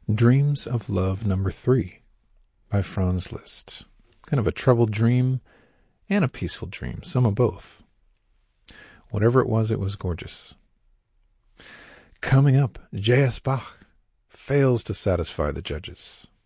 Dreams of Love Number 3 by Franz Liszt. Kind of a troubled dream and a peaceful dream, some of both. Whatever it was gorgeous. Coming up, J.S. Bach fails to satisfy the judges.